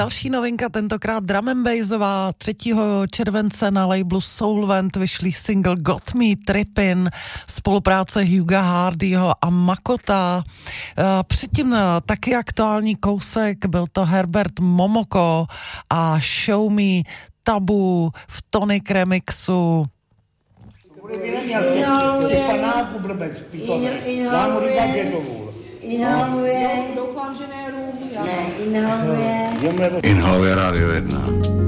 Další novinka, tentokrát drum and bassová. 3. července na labelu Soulvent vyšlý single Got Me Trippin, spolupráce Huga Hardyho a Makota. Předtím taky aktuální kousek, byl to Herbert Momoko a Show Me Tabu v Tonic remixu. Inhaluje. Inhaluje Rádio 1.